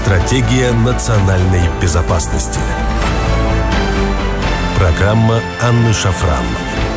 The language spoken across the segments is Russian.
Стратегия национальной безопасности. Программа Анны Шафран.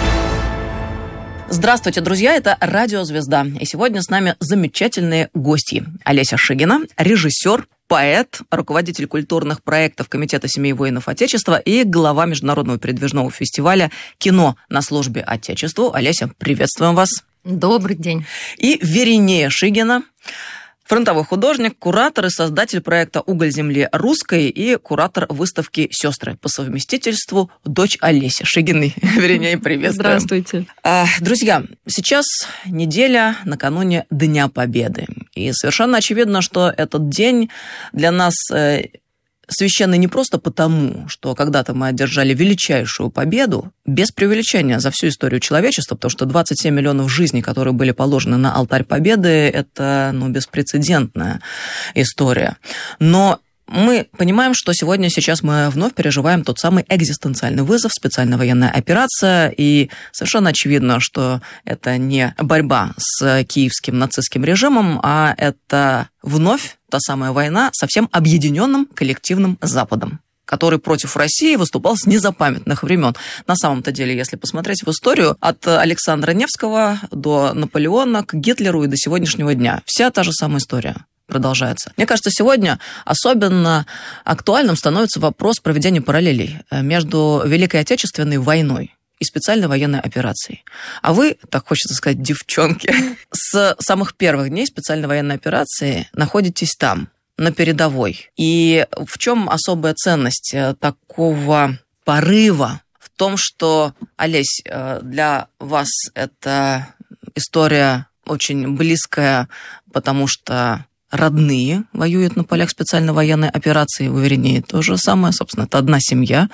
Здравствуйте, друзья, это Радио Звезда. И сегодня с нами замечательные гости. Олеся Шигина, режиссер, поэт, руководитель культурных проектов Комитета семей воинов Отечества и глава Международного передвижного фестиваля «Кино на службе Отечеству». Олеся, приветствуем вас. Добрый день. И Веринея Шигина, фронтовой художник, куратор и создатель проекта «Уголь земли русской» и куратор выставки «Сестры». По совместительству дочь Олеси Шигиной. Веринея, приветствуем. Здравствуйте. Друзья, сейчас неделя накануне Дня Победы. И совершенно очевидно, что этот день для нас священный не просто потому, что когда-то мы одержали величайшую победу, без преувеличения, за всю историю человечества, потому что 27 миллионов жизней, которые были положены на алтарь победы, это беспрецедентная история. Но мы понимаем, что сейчас мы вновь переживаем тот самый экзистенциальный вызов, специальная военная операция, и совершенно очевидно, что это не борьба с киевским нацистским режимом, а это вновь та самая война со всем объединенным коллективным Западом, который против России выступал с незапамятных времен. На самом-то деле, если посмотреть в историю, от Александра Невского до Наполеона к Гитлеру и до сегодняшнего дня, вся та же самая история продолжается. Мне кажется, сегодня особенно актуальным становится вопрос проведения параллелей между Великой Отечественной войной и специальной военной операцией. А вы, так хочется сказать, девчонки, с самых первых дней специальной военной операции находитесь там, на передовой. И в чем особая ценность такого порыва? В том, что, Олесь, для вас эта история очень близкая, потому что родные воюют на полях специальной военной операции, в Веринее то же самое, собственно, это одна семья.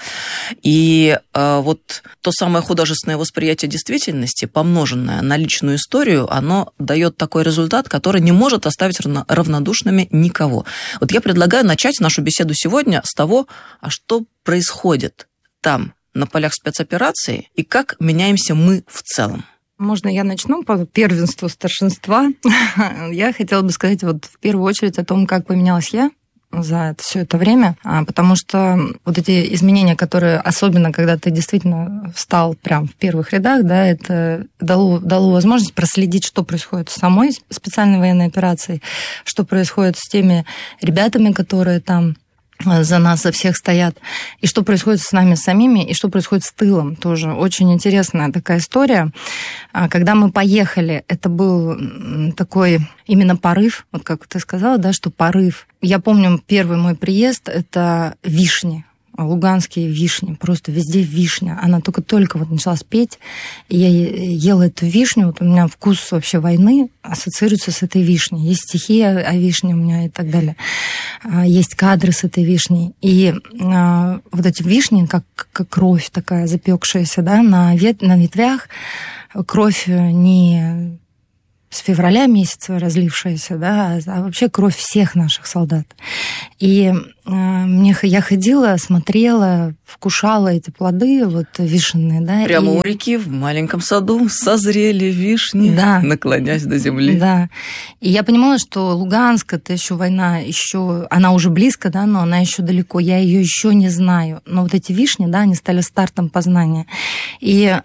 И вот то самое художественное восприятие действительности, помноженное на личную историю, оно дает такой результат, который не может оставить равнодушными никого. Вот я предлагаю начать нашу беседу сегодня с того, а что происходит там, на полях спецоперации, и как меняемся мы в целом. Можно я начну по первенству старшинства? Я хотела бы сказать в первую очередь о том, как поменялась я за все это время, потому что вот эти изменения, которые, особенно когда ты действительно встал прям в первых рядах, да, это дало возможность проследить, что происходит с самой специальной военной операцией, что происходит с теми ребятами, которые там за нас, за всех стоят, и что происходит с нами самими, и что происходит с тылом тоже. Очень интересная такая история. Когда мы поехали, это был такой именно порыв, вот как ты сказала, да, что порыв. Я помню первый мой приезд, это вишни. Луганские вишни, просто везде вишня. Она только начала петь, и я ела эту вишню. Вот у меня вкус вообще войны ассоциируется с этой вишней. Есть стихи о вишне у меня и так далее. Есть кадры с этой вишней. И вот эти вишни, как кровь такая запекшаяся, да, на ветвях, кровь не с февраля месяца разлившаяся, да, а вообще кровь всех наших солдат. И я ходила, смотрела, вкушала эти плоды вишенные, да. Прямо у реки в маленьком саду созрели вишни, да, наклонясь до земли. Да. И я понимала, что Луганск, это еще война, она уже близко, да, но она еще далеко, я ее еще не знаю. Но вот эти вишни, да, они стали стартом познания. И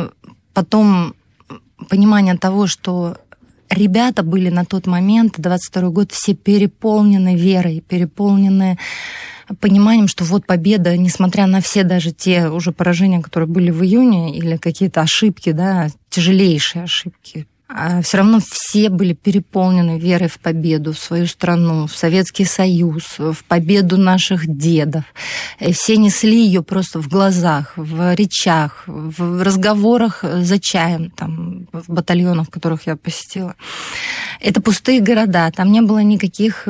потом понимание того, что ребята были на тот момент, 22-й год, все переполнены верой, переполнены пониманием, что вот победа, несмотря на все даже те уже поражения, которые были в июне, или какие-то ошибки, да, тяжелейшие ошибки, все равно все были переполнены верой в победу, в свою страну, в Советский Союз, в победу наших дедов. И все несли ее просто в глазах, в речах, в разговорах за чаем, там, в батальонах, которых я посетила. Это пустые города, там не было никаких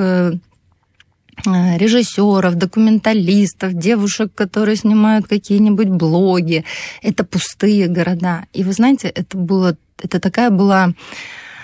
режиссеров, документалистов, девушек, которые снимают какие-нибудь блоги. Это пустые города. И вы знаете, это такая была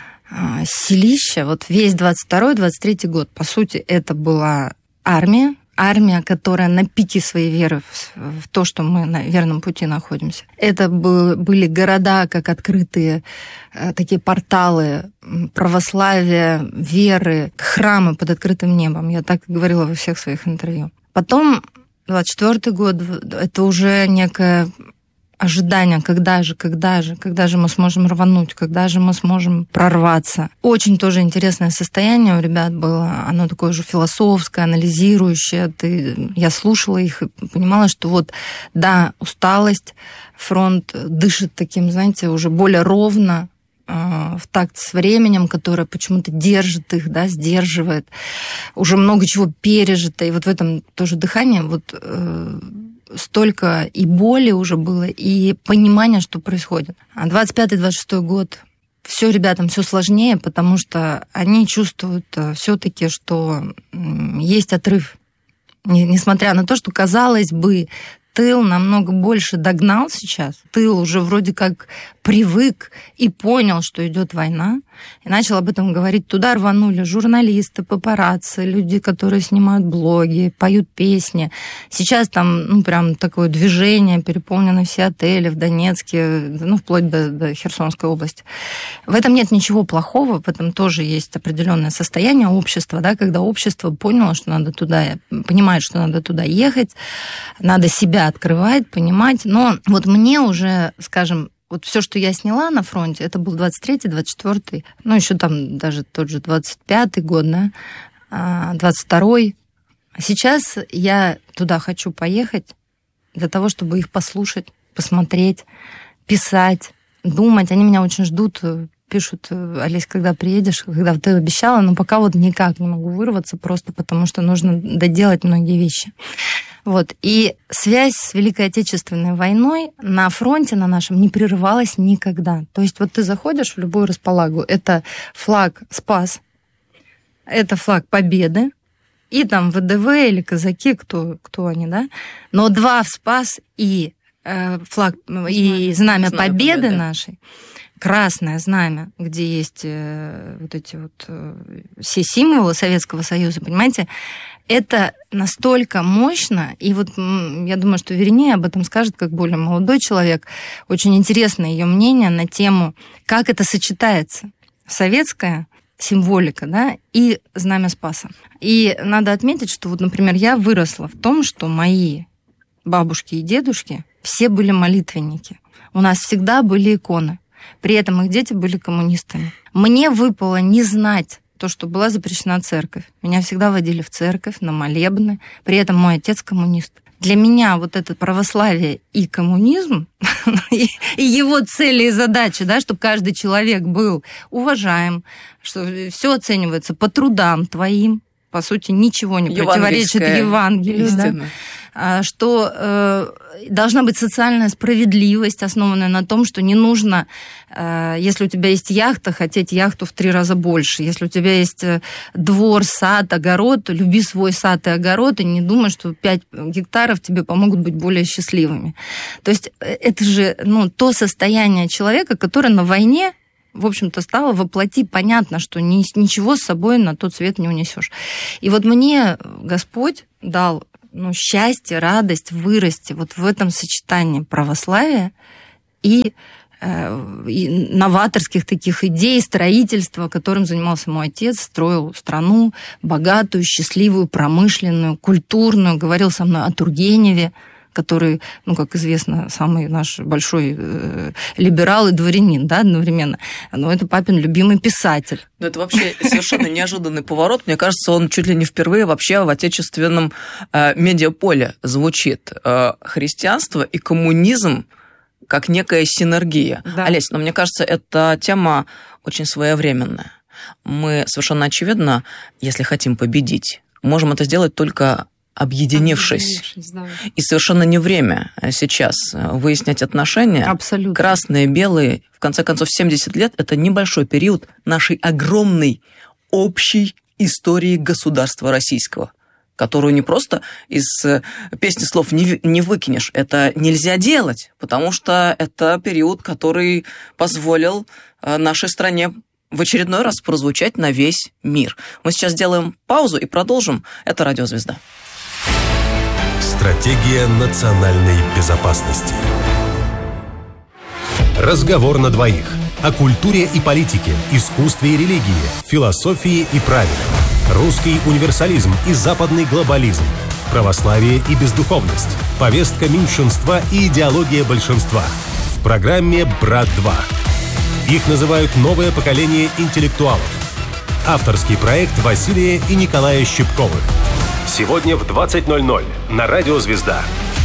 селища, вот весь 22-23 год, по сути, это была армия, армия, которая на пике своей веры в то, что мы на верном пути находимся. Это были города, как открытые такие порталы православия, веры, храмы под открытым небом. Я так и говорила во всех своих интервью. Потом 24-й год, это уже некое ожидание, когда же мы сможем рвануть, когда же мы сможем прорваться. Очень тоже интересное состояние у ребят было, оно такое же философское, анализирующее. Я слушала их и понимала, что вот, да, усталость, фронт дышит таким, знаете, уже более ровно, в такт с временем, которое почему-то держит их, да, сдерживает. Уже много чего пережито, и вот в этом тоже дыхании вот столько и боли уже было, и понимания, что происходит. А 25-26 год, все ребятам все сложнее, потому что они чувствуют все-таки, что есть отрыв. Несмотря на то, что, казалось бы, тыл намного больше догнал сейчас. Тыл уже вроде как привык и понял, что идет война, и начал об этом говорить. Туда рванули журналисты, папарацци, люди, которые снимают блоги, поют песни. Сейчас там, прям такое движение, переполнены все отели в Донецке, вплоть до Херсонской области. В этом нет ничего плохого, в этом тоже есть определенное состояние общества, да, когда общество поняло, что надо туда, понимает, что надо туда ехать, надо себя открывать, понимать. Но вот мне уже, скажем, вот все, что я сняла на фронте, это был 23-й, 24-й, еще там даже тот же 25-й год, да, 22-й. А сейчас я туда хочу поехать для того, чтобы их послушать, посмотреть, писать, думать. Они меня очень ждут, пишут: Олесь, когда приедешь, когда ты обещала, но пока вот никак не могу вырваться, просто потому что нужно доделать многие вещи. Вот. И связь с Великой Отечественной войной на фронте на нашем не прерывалась никогда. То есть вот ты заходишь в любую располагу, это флаг «Спас», это флаг Победы, и там ВДВ или казаки, кто они, да? Но два в «Спас» и флаг, и знамя Победы нашей, красное знамя, где есть вот эти вот все символы Советского Союза, понимаете, это настолько мощно, и вот я думаю, что Веринея об этом скажет, как более молодой человек. Очень интересно ее мнение на тему, как это сочетается. Советская символика, да, и знамя Спаса. И надо отметить, что вот, например, я выросла в том, что мои бабушки и дедушки все были молитвенники. У нас всегда были иконы. При этом их дети были коммунистами. Мне выпало не знать то, что была запрещена церковь. Меня всегда водили в церковь, на молебны. При этом мой отец коммунист. Для меня вот это православие и коммунизм, и его цели и задачи, да, чтобы каждый человек был уважаем, что все оценивается по трудам твоим, по сути, ничего не противоречит Евангелию. Да? Что должна быть социальная справедливость, основанная на том, что не нужно, если у тебя есть яхта, хотеть яхту в 3 раза больше. Если у тебя есть двор, сад, огород, люби свой сад и огород, и не думай, что 5 гектаров тебе помогут быть более счастливыми. То есть это же то состояние человека, которое на войне, в общем-то, стало воплоти. Понятно, что ничего с собой на тот свет не унесешь. И вот мне Господь дал счастье, радость вырасти вот в этом сочетании православия и новаторских таких идей, строительства, которым занимался мой отец, строил страну богатую, счастливую, промышленную, культурную, говорил со мной о Тургеневе, который, как известно, самый наш большой либерал и дворянин, да, одновременно. Но это папин любимый писатель. Ну, это вообще совершенно неожиданный поворот. Мне кажется, он чуть ли не впервые вообще в отечественном медиаполе звучит. Христианство и коммунизм как некая синергия. Да. Олесь, но мне кажется, эта тема очень своевременная. Мы совершенно очевидно, если хотим победить, можем это сделать только объединившись. Да. И совершенно не время сейчас выяснять отношения. Абсолютно. Красные, белые. В конце концов, 70 лет – это небольшой период нашей огромной общей истории государства российского, которую не просто из песни слов не выкинешь. Это нельзя делать, потому что это период, который позволил нашей стране в очередной раз прозвучать на весь мир. Мы сейчас сделаем паузу и продолжим. Это «Радиозвезда». Стратегия национальной безопасности. Разговор на двоих. О культуре и политике, искусстве и религии, философии и праве. Русский универсализм и западный глобализм. Православие и бездуховность. Повестка меньшинства и идеология большинства. В программе «Брат-2». Их называют «Новое поколение интеллектуалов». Авторский проект Василия и Николая Щипковых. Сегодня в 20:00 на Радио «Звезда».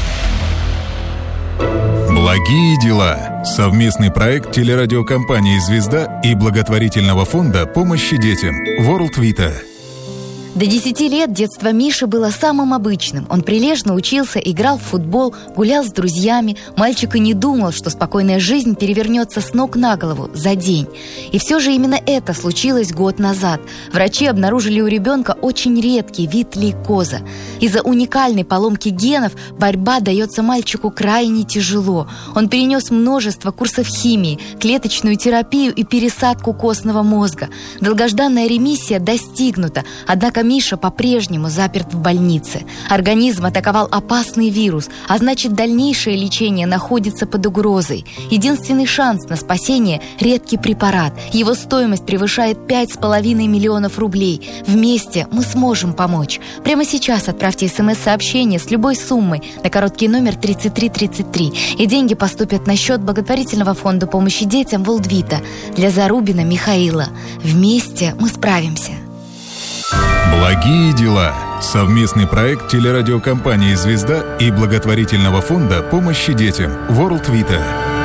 Благие дела. Совместный проект телерадиокомпании «Звезда» и благотворительного фонда помощи детям World Vita. До 10 лет детство Миши было самым обычным. Он прилежно учился, играл в футбол, гулял с друзьями. Мальчик и не думал, что спокойная жизнь перевернется с ног на голову за день. И все же именно это случилось год назад. Врачи обнаружили у ребенка очень редкий вид лейкоза. Из-за уникальной поломки генов борьба дается мальчику крайне тяжело. Он перенес множество курсов химии, клеточную терапию и пересадку костного мозга. Долгожданная ремиссия достигнута, однако Миша по-прежнему заперт в больнице. Организм атаковал опасный вирус, а значит, дальнейшее лечение находится под угрозой. Единственный шанс на спасение – редкий препарат. Его стоимость превышает 5,5 миллионов рублей. Вместе мы сможем помочь. Прямо сейчас отправьте СМС-сообщение с любой суммой на короткий номер 3333, и деньги поступят на счет благотворительного фонда помощи детям World Vita для Зарубина Михаила. Вместе мы справимся. Благие дела. Совместный проект телерадиокомпании «Звезда» и благотворительного фонда помощи детям World Vita.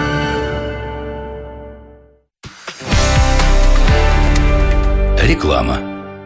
Реклама.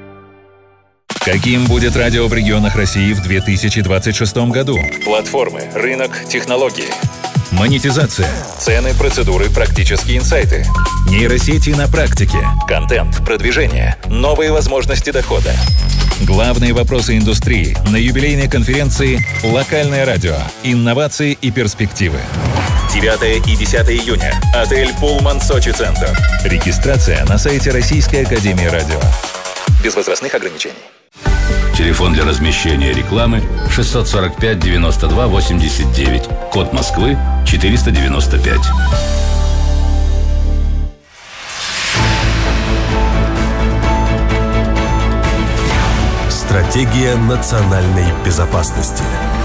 Каким будет радио в регионах России в 2026 году? Платформы, рынок, технологии. Монетизация, цены, процедуры, практические инсайты. Нейросети на практике, контент, продвижение, новые возможности дохода. Главные вопросы индустрии на юбилейной конференции «Локальное радио. Инновации и перспективы». 9 и 10 июня. Отель «Пулман Сочи Центр». Регистрация на сайте Российской академии радио. Без возрастных ограничений. Телефон для размещения рекламы 645 92 89. Код Москвы 495. Стратегия национальной безопасности.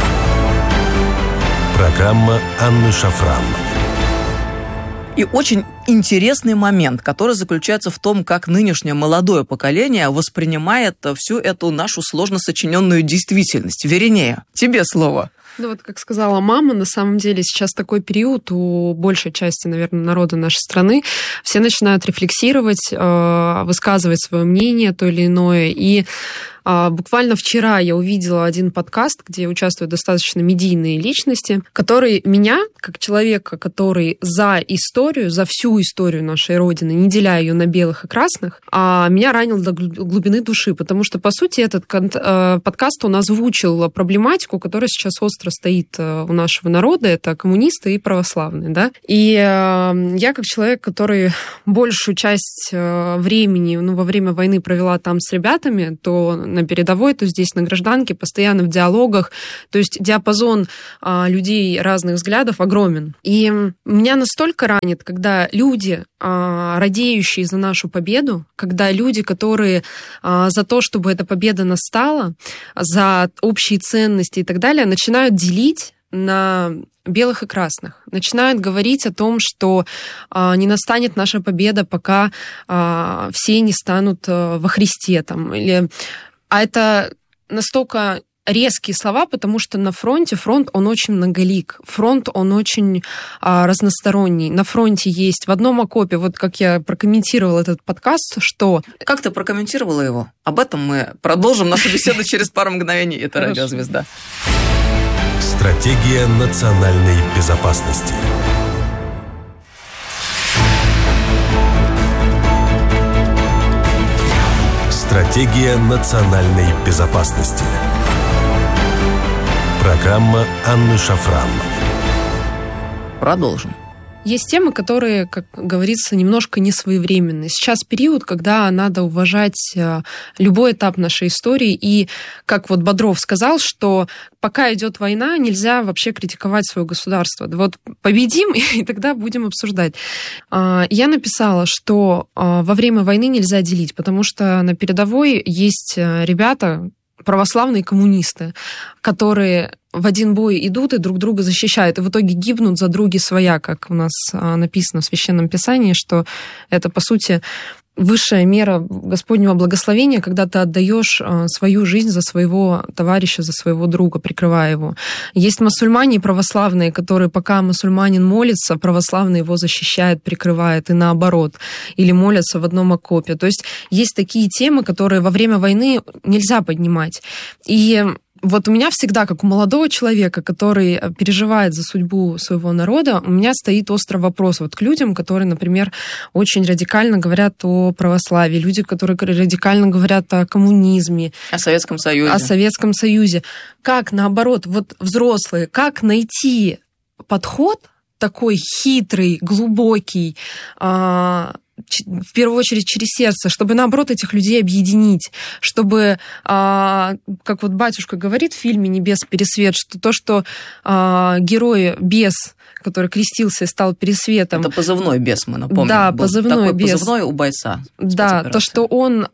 Программа Анны Шафран. И очень интересный момент, который заключается в том, как нынешнее молодое поколение воспринимает всю эту нашу сложно сочиненную действительность. Веринея, тебе слово. Ну вот, как сказала мама, на самом деле сейчас такой период у большей части, наверное, народа нашей страны. Все начинают рефлексировать, высказывать свое мнение, то или иное. И буквально вчера я увидела один подкаст, где участвуют достаточно медийные личности, которые меня, как человека, который за историю, за всю историю нашей Родины, не деля ее на белых и красных, меня ранил до глубины души, потому что, по сути, этот подкаст, он озвучил проблематику, которая сейчас остро стоит у нашего народа, это коммунисты и православные, да. И я, как человек, который большую часть времени, во время войны провела там с ребятами, то на передовой, то здесь на гражданке, постоянно в диалогах. То есть диапазон людей разных взглядов огромен. И меня настолько ранит, когда люди, радеющие за нашу победу, когда люди, которые за то, чтобы эта победа настала, за общие ценности и так далее, начинают делить на белых и красных. Начинают говорить о том, что не настанет наша победа, пока все не станут во Христе. А это настолько резкие слова, потому что на фронте фронт, он очень многолик. Фронт, он очень разносторонний. На фронте есть в одном окопе, вот как я прокомментировала этот подкаст, что... Как ты прокомментировала его? Об этом мы продолжим нашу беседу через пару мгновений. Это Радио «Звезда». Стратегия национальной безопасности. Стратегия национальной безопасности. Программа Анны Шафран. Продолжим. Есть темы, которые, как говорится, немножко несвоевременны. Сейчас период, когда надо уважать любой этап нашей истории. И, как вот Бодров сказал, что пока идет война, нельзя вообще критиковать свое государство. Вот победим, и тогда будем обсуждать. Я написала, что во время войны нельзя делить, потому что на передовой есть ребята, православные коммунисты, которые в один бой идут и друг друга защищают, и в итоге гибнут за други своя, как у нас написано в Священном Писании, что это, по сути, высшая мера Господнего благословения, когда ты отдаешь свою жизнь за своего товарища, за своего друга, прикрывая его. Есть мусульмане православные, которые, пока мусульманин молится, православный его защищает, прикрывает, и наоборот. Или молятся в одном окопе. То есть есть такие темы, которые во время войны нельзя поднимать. И вот у меня всегда, как у молодого человека, который переживает за судьбу своего народа, у меня стоит острый вопрос вот к людям, которые, например, очень радикально говорят о православии, люди, которые радикально говорят о коммунизме. О Советском Союзе. О Советском Союзе. Как, наоборот, вот взрослые, как найти подход такой хитрый, глубокий, в первую очередь через сердце, чтобы, наоборот, этих людей объединить, чтобы, как вот батюшка говорит в фильме «Небес пересвет», что то, что герой бес, который крестился и стал пересветом... Это позывной бес, мы напомним. Да, позывной такой бес. Позывной у бойца. Да, то, что он...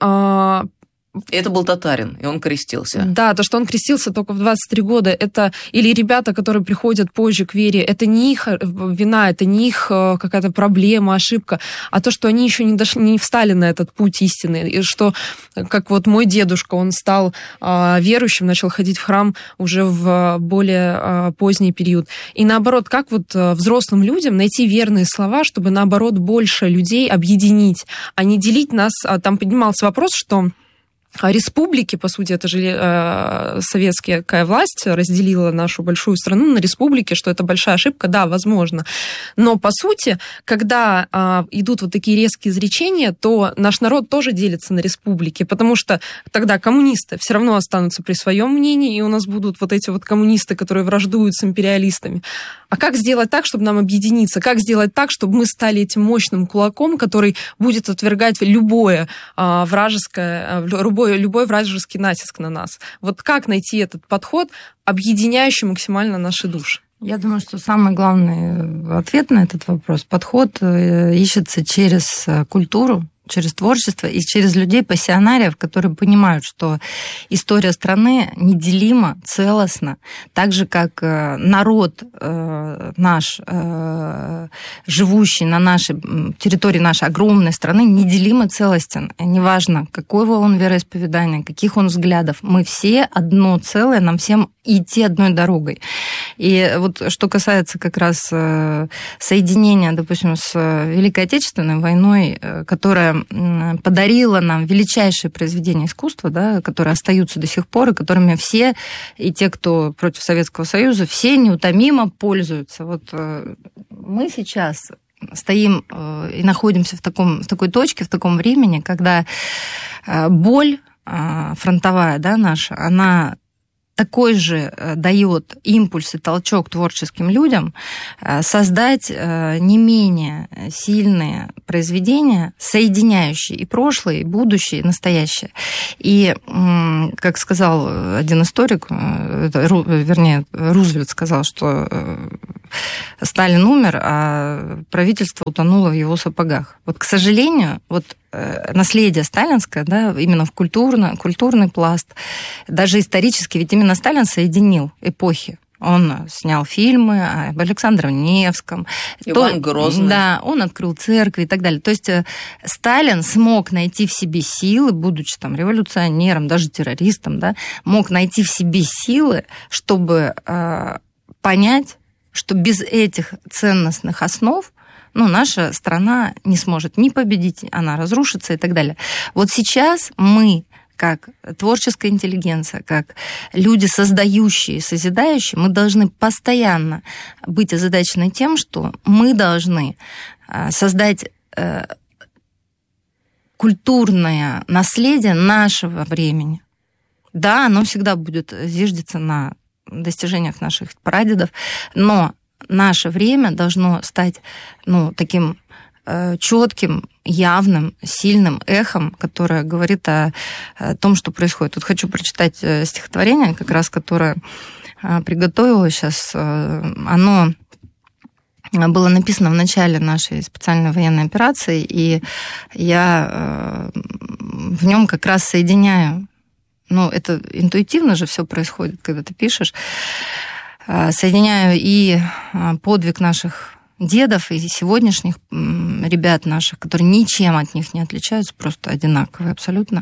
Это был татарин, и он крестился. Да, то, что он крестился только в 23 года, это или ребята, которые приходят позже к вере, это не их вина, это не их какая-то проблема, ошибка, а то, что они еще не дошли, не встали на этот путь истины, и что, как вот мой дедушка, он стал верующим, начал ходить в храм уже в более поздний период. И наоборот, как вот взрослым людям найти верные слова, чтобы наоборот больше людей объединить, а не делить нас. Там поднимался вопрос, что республики, по сути, это же советская власть разделила нашу большую страну на республики, что это большая ошибка, да, возможно. Но, по сути, когда идут вот такие резкие изречения, то наш народ тоже делится на республики, потому что тогда коммунисты все равно останутся при своем мнении, и у нас будут вот эти вот коммунисты, которые враждуют с империалистами. А как сделать так, чтобы нам объединиться? Как сделать так, чтобы мы стали этим мощным кулаком, который будет отвергать любое вражеское, любой вражеский натиск на нас? Вот как найти этот подход, объединяющий максимально наши души? Я думаю, что самый главный ответ на этот вопрос, подход ищется через культуру, через творчество и через людей-пассионариев, которые понимают, что история страны неделима, целостна, так же, как народ наш, живущий на нашей территории нашей огромной страны, неделимо целостен. Неважно, какого он вероисповедания, каких он взглядов, мы все одно целое, нам всем идти одной дорогой. И вот что касается как раз соединения, допустим, с Великой Отечественной войной, которая подарила нам величайшие произведения искусства, да, которые остаются до сих пор, и которыми все, и те, кто против Советского Союза, все неутомимо пользуются. Вот мы сейчас стоим и находимся в такой точке, в таком времени, когда боль фронтовая, да, наша, она такой же дает импульс и толчок творческим людям создать не менее сильные произведения, соединяющие и прошлое, и будущее, и настоящее. И, как сказал один историк, Рузвельт сказал, что Сталин умер, а правительство утонуло в его сапогах. Вот, к сожалению, вот наследие сталинское, да, именно в культурный пласт, даже исторически, ведь именно Сталин соединил эпохи. Он снял фильмы об Александре Невском. Иван Грозный. Да, он открыл церкви и так далее. То есть Сталин смог найти в себе силы, будучи там революционером, даже террористом, да, мог найти в себе силы, чтобы понять, что без этих ценностных основ наша страна не сможет ни победить, она разрушится и так далее. Вот сейчас мы, как творческая интеллигенция, как люди, создающие, созидающие, мы должны постоянно быть озадачены тем, что мы должны создать культурное наследие нашего времени. Да, оно всегда будет зиждиться на достижениях наших прадедов, но наше время должно стать таким четким, явным, сильным эхом, которое говорит о том, что происходит. Тут хочу прочитать стихотворение, как раз которое приготовила сейчас. Оно было написано в начале нашей специальной военной операции, и я в нем как раз соединяю, это интуитивно же все происходит, когда ты пишешь, соединяю и подвиг наших дедов, и сегодняшних ребят наших, которые ничем от них не отличаются, просто одинаковые абсолютно.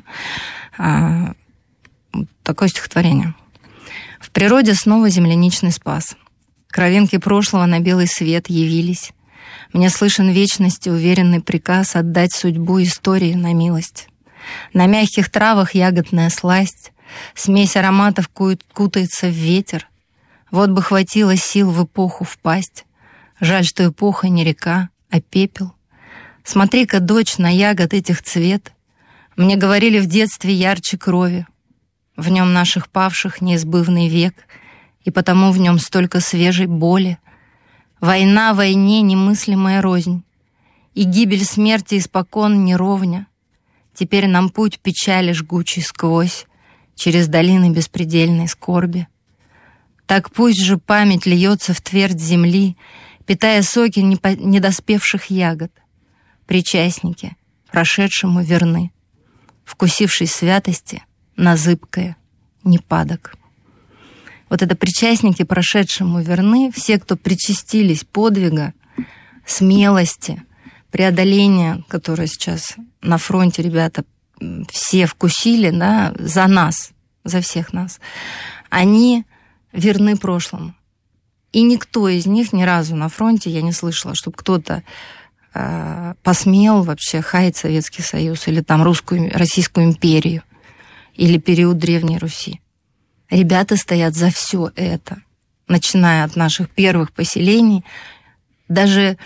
Такое стихотворение. В природе снова земляничный спас. Кровинки прошлого на белый свет явились. Мне слышен вечности уверенный приказ отдать судьбу истории на милость. На мягких травах ягодная сласть, смесь ароматов кутается в ветер. Вот бы хватило сил в эпоху впасть. Жаль, что эпоха не река, а пепел. Смотри-ка, дочь, на ягод этих цвет. Мне говорили в детстве ярче крови. В нем наших павших неизбывный век, и потому в нем столько свежей боли. Война войне немыслимая рознь, и гибель смерти испокон неровня. Теперь нам путь печали жгучий сквозь, через долины беспредельной скорби. Так пусть же память льется в твердь земли, питая соки недоспевших ягод. Причастники прошедшему верны, вкусившись святости, на зыбкое не падок. Вот это причастники прошедшему верны, все, кто причастились подвига, смелости, преодоления, которое сейчас на фронте ребята все вкусили, да, за нас, за всех нас, они верны прошлому. И никто из них ни разу на фронте, я не слышала, чтобы кто-то посмел вообще хаять Советский Союз или там Российскую империю или период Древней Руси. Ребята стоят за все это, начиная от наших первых поселений, даже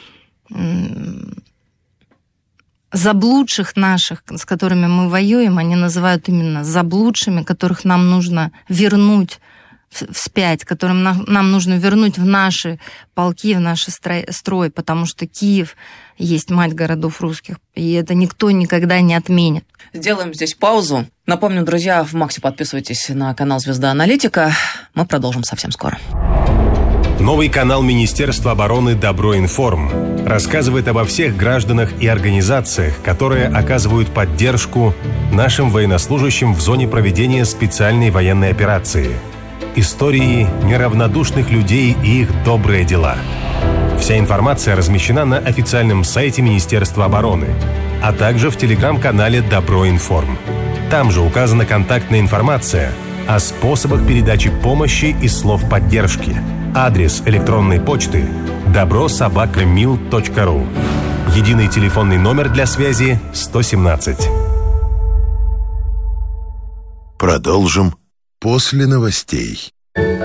заблудших наших, с которыми мы воюем, они называют именно заблудшими, которых нам нужно вернуть вспять, которым нам нужно вернуть в наши полки, в наш строй, потому что Киев есть мать городов русских, и это никто никогда не отменит. Сделаем здесь паузу. Напомню, друзья, в Максе подписывайтесь на канал «Звезда Аналитика». Мы продолжим совсем скоро. Новый канал Министерства обороны «Доброинформ» рассказывает обо всех гражданах и организациях, которые оказывают поддержку нашим военнослужащим в зоне проведения специальной военной операции. Истории неравнодушных людей и их добрые дела. Вся информация размещена на официальном сайте Министерства обороны, а также в телеграм-канале «Доброинформ». Там же указана контактная информация о способах передачи помощи и слов поддержки. Адрес электронной почты добро@mil.ru. Единый телефонный номер для связи 117. Продолжим после новостей.